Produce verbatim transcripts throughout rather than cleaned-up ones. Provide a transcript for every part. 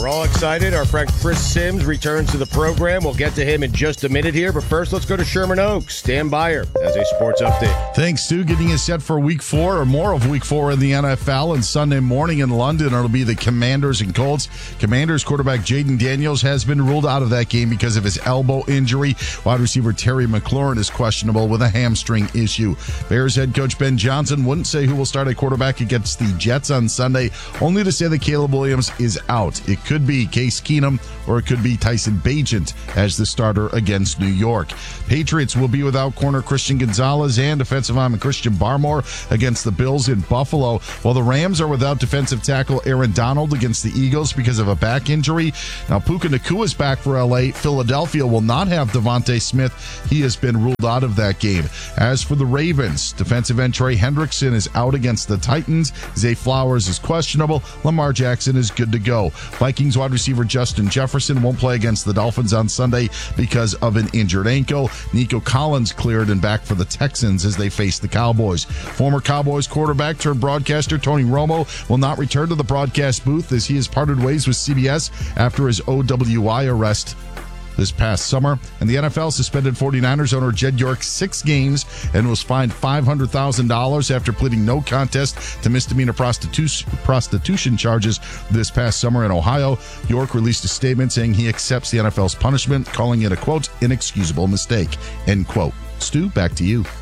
We're all excited. Our friend Chris Sims returns to the program. We'll get to him in just a minute here. But first, let's go to Sherman Oaks. Stand by her as a sports update. Thanks, Stu. Getting us set for week four or more of week four in the N F L. And Sunday morning in London, it'll be the Commanders and Colts. Commanders quarterback Jaden Daniels has been ruled out of that game because of his elbow injury. Wide receiver Terry McLaurin is questionable with a hamstring issue. Bears head coach Ben Johnson wouldn't say who will start at quarterback against the Jets on Sunday, only to say that Caleb Williams is out. It could be Case Keenum or it could be Tyson Bagent as the starter against New York. Patriots will be without corner Christian Gonzalez and defensive lineman Christian Barmore against the Bills in Buffalo, while the Rams are without defensive tackle Aaron Donald against the Eagles because of a back injury. Now Puka Nacua is back for L A. Philadelphia will not have Devontae Smith. He has been ruled out of that game. As for the Ravens, defensive end Trey Hendrickson is out against the Titans. Zay Flowers is questionable. Lamar Jackson is good to go. Vikings wide receiver Justin Jefferson won't play against the Dolphins on Sunday because of an injured ankle. Nico Collins cleared and back for the Texans as they face the Cowboys. Former Cowboys quarterback turned broadcaster Tony Romo will not return to the broadcast booth as he has parted ways with C B S after his O W I arrest this past summer. And the N F L suspended 49ers owner Jed York six games and was fined five hundred thousand dollars after pleading no contest to misdemeanor prostitu- prostitution charges this past summer in Ohio. York released a statement saying he accepts the N F L's punishment, calling it a, quote, inexcusable mistake, end quote. Stu, back to you.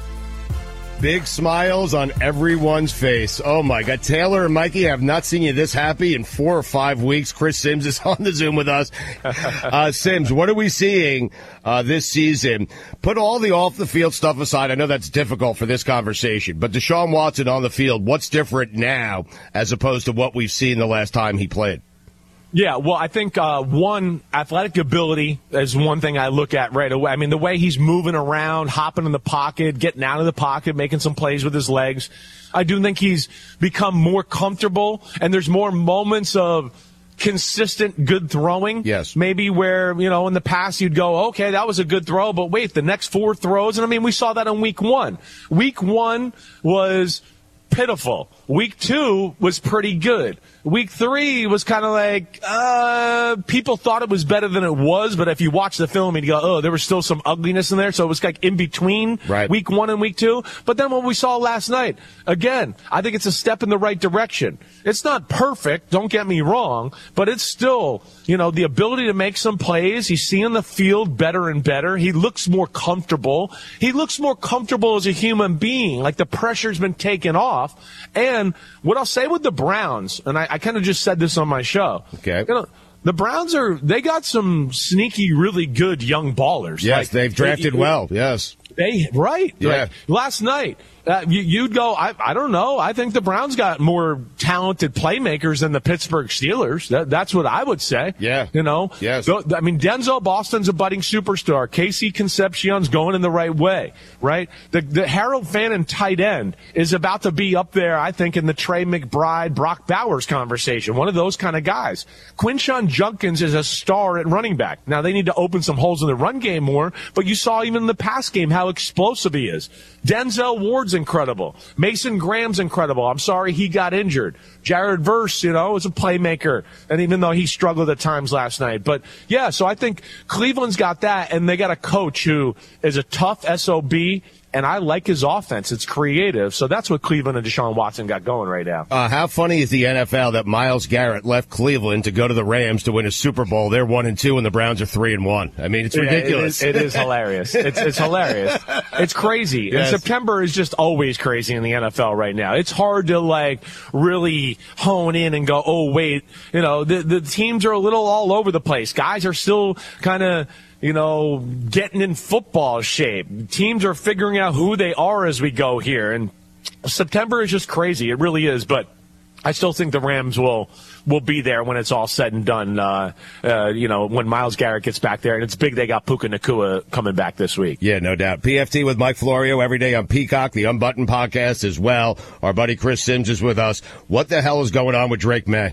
Big smiles on everyone's face. Oh, my God. Taylor and Mikey, I have not seen you this happy in four or five weeks. Chris Sims is on the Zoom with us. Uh, Sims, what are we seeing uh, this season? Put all the off-the-field stuff aside. I know that's difficult for this conversation. But Deshaun Watson on the field, what's different now as opposed to what we've seen the last time he played? Yeah, well, I think, uh, one, athletic ability is one thing I look at right away. I mean, the way he's moving around, hopping in the pocket, getting out of the pocket, making some plays with his legs. I do think he's become more comfortable, and there's more moments of consistent good throwing. Yes. Maybe where, you know, in the past you'd go, okay, that was a good throw, but wait, the next four throws, and I mean, we saw that in week one. Week one was pitiful. Week two was pretty good. Week three was kind of like, uh, people thought it was better than it was, but if you watch the film and you go, oh, there was still some ugliness in there, so it was like in between right. week one and week two. But then what we saw last night, again, I think it's a step in the right direction. It's not perfect, don't get me wrong, but it's still, you know, the ability to make some plays. He's seeing the field better and better. He looks more comfortable. He looks more comfortable as a human being, like the pressure's been taken off. And what I'll say with the Browns, and I, I kind of just said this on my show. Okay. You know, the Browns are, they got some sneaky, really good young ballers. Yes, like, they've drafted they, well. Yes. They, right. Yeah. Like, last night, uh, you, you'd go, I, I don't know. I think the Browns got more talented playmakers than the Pittsburgh Steelers. That, that's what I would say. Yeah. You know? Yes. So, I mean, Denzel Boston's a budding superstar. Casey Concepcion's going in the right way, right? The, the Harold Fannin tight end is about to be up there, I think, in the Trey McBride, Brock Bowers conversation. One of those kind of guys. Quinshon Judkins is a star at running back. Now, they need to open some holes in the run game more, but you saw even in the pass game how explosive he is. Denzel Ward's incredible. Mason Graham's incredible. I'm sorry he got injured. Jared Verse, you know, is a playmaker, and even though he struggled at times last night. But, yeah, so I think Cleveland's got that, and they got a coach who is a tough S O B, and I like his offense. It's creative. So that's what Cleveland and Deshaun Watson got going right now. Uh, how funny is the N F L that Myles Garrett left Cleveland to go to the Rams to win a Super Bowl? They're one and two, and the Browns are three and one. I mean, it's ridiculous. Yeah, it, is, it is hilarious. It's, it's hilarious. It's crazy. Yes. And September is just always crazy in the N F L right now. It's hard to, like, really hone in and go, oh, wait, you know, the, the teams are a little all over the place. Guys are still kind of, you know, getting in football shape. Teams are figuring out who they are as we go here. And September is just crazy. It really is. But I still think the Rams will will be there when it's all said and done, uh, uh, you know, when Myles Garrett gets back there. And it's big they got Puka Nacua coming back this week. Yeah, no doubt. P F T with Mike Florio every day on Peacock, the Unbuttoned podcast as well. Our buddy Chris Sims is with us. What the hell is going on with Drake May?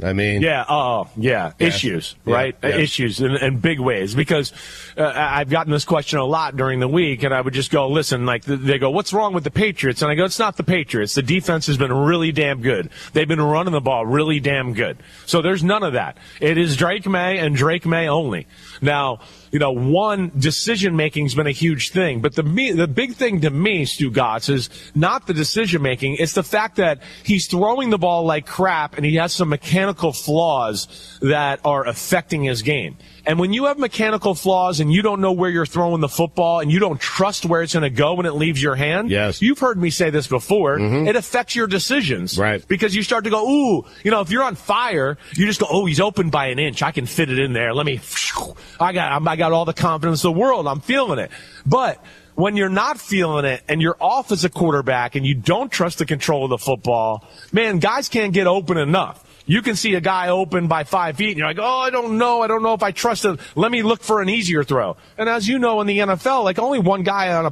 I mean, yeah, oh, yeah, yeah. issues, Yeah. right? Yeah. Issues in, in big ways, because uh, I've gotten this question a lot during the week, and I would just go, listen, like, they go, what's wrong with the Patriots? And I go, it's not the Patriots. The defense has been really damn good. They've been running the ball really damn good. So there's none of that. It is Drake May and Drake May only. Now, you know, one, decision-making's been a huge thing, but the me, the big thing to me, Stu Gotts, is not the decision-making. It's the fact that he's throwing the ball like crap, and he has some mechanical flaws that are affecting his game. And when you have mechanical flaws and you don't know where you're throwing the football and you don't trust where it's going to go when it leaves your hand, yes. you've heard me say this before, mm-hmm. it affects your decisions. Right. Because you start to go, ooh, you know, if you're on fire, you just go, oh, he's open by an inch. I can fit it in there. Let me, I got, I got all the confidence in the world. I'm feeling it. But when you're not feeling it and you're off as a quarterback and you don't trust the control of the football, man, guys can't get open enough. You can see a guy open by five feet, and you're like, oh, I don't know. I don't know if I trust him. Let me look for an easier throw. And as you know, in the N F L, like only one guy on a